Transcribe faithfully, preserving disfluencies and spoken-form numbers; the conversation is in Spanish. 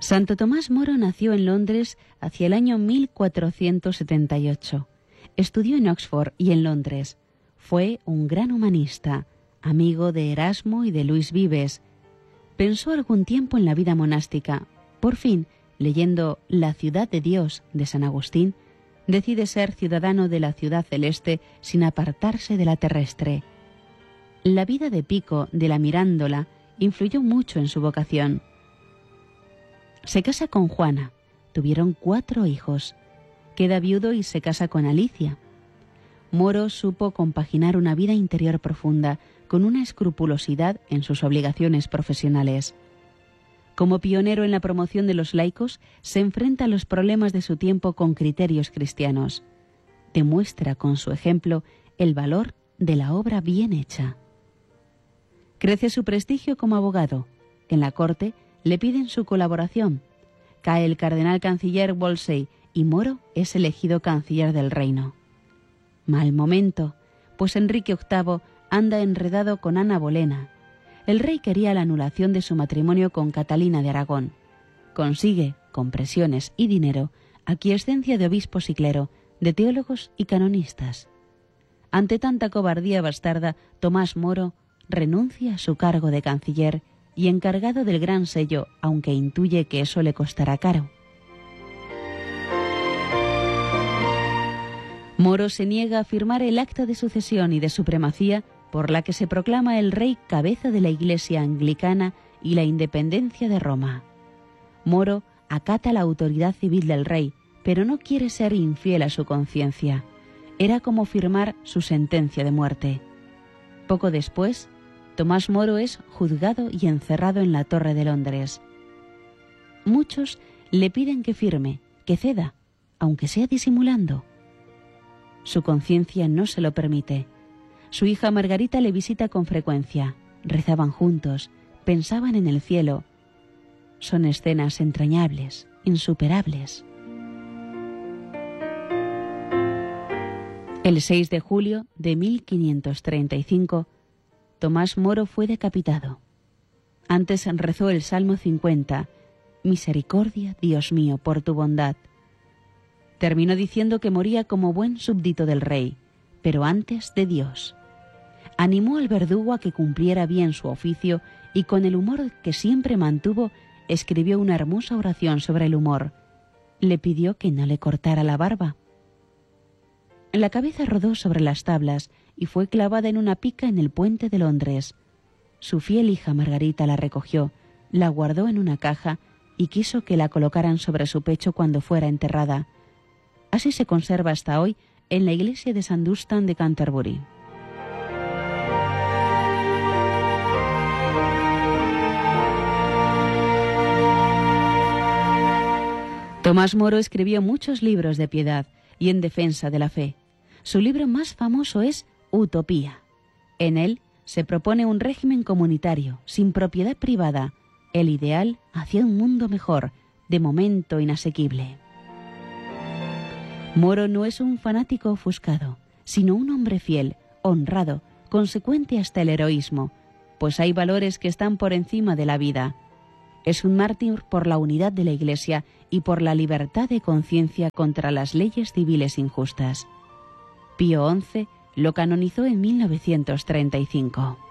Santo Tomás Moro nació en Londres hacia el año mil cuatrocientos setenta y ocho. Estudió en Oxford y en Londres. Fue un gran humanista, amigo de Erasmo y de Luis Vives. Pensó algún tiempo en la vida monástica. Por fin, leyendo La ciudad de Dios de San Agustín, decide ser ciudadano de la ciudad celeste sin apartarse de la terrestre. La vida de Pico de la Mirándola influyó mucho en su vocación. Se casa con Juana, tuvieron cuatro hijos. Queda viudo y se casa con Alicia. Moro supo compaginar una vida interior profunda con una escrupulosidad en sus obligaciones profesionales. Como pionero en la promoción de los laicos, se enfrenta a los problemas de su tiempo con criterios cristianos. Demuestra con su ejemplo el valor de la obra bien hecha. Crece su prestigio como abogado. En la corte le piden su colaboración. Cae el cardenal canciller Wolsey y Moro es elegido canciller del reino. Mal momento, pues Enrique octavo anda enredado con Ana Bolena. El rey quería la anulación de su matrimonio con Catalina de Aragón. Consigue, con presiones y dinero, aquiescencia de obispos y clero, de teólogos y canonistas. Ante tanta cobardía bastarda, Tomás Moro renuncia a su cargo de canciller y encargado del gran sello, aunque intuye que eso le costará caro. Moro se niega a firmar el acta de sucesión y de supremacía por la que se proclama el rey cabeza de la Iglesia anglicana y la independencia de Roma. Moro acata la autoridad civil del rey, pero no quiere ser infiel a su conciencia. Era como firmar su sentencia de muerte. Poco después, Tomás Moro es juzgado y encerrado en la Torre de Londres. Muchos le piden que firme, que ceda, aunque sea disimulando. Su conciencia no se lo permite. Su hija Margarita le visita con frecuencia. Rezaban juntos, pensaban en el cielo. Son escenas entrañables, insuperables. El seis de julio de mil quinientos treinta y cinco, Tomás Moro fue decapitado. Antes rezó el Salmo cincuenta, «Misericordia, Dios mío, por tu bondad». Terminó diciendo que moría como buen súbdito del rey, pero antes de Dios. Animó al verdugo a que cumpliera bien su oficio y con el humor que siempre mantuvo, escribió una hermosa oración sobre el humor. Le pidió que no le cortara la barba. La cabeza rodó sobre las tablas y fue clavada en una pica en el puente de Londres. Su fiel hija Margarita la recogió, la guardó en una caja y quiso que la colocaran sobre su pecho cuando fuera enterrada. Así se conserva hasta hoy en la iglesia de St Dunstan de Canterbury. Tomás Moro escribió muchos libros de piedad y en defensa de la fe. Su libro más famoso es Utopía. En él se propone un régimen comunitario, sin propiedad privada, el ideal hacia un mundo mejor, de momento inasequible. Moro no es un fanático ofuscado, sino un hombre fiel, honrado, consecuente hasta el heroísmo, pues hay valores que están por encima de la vida. Es un mártir por la unidad de la Iglesia y por la libertad de conciencia contra las leyes civiles injustas. Pío once lo canonizó en mil novecientos treinta y cinco.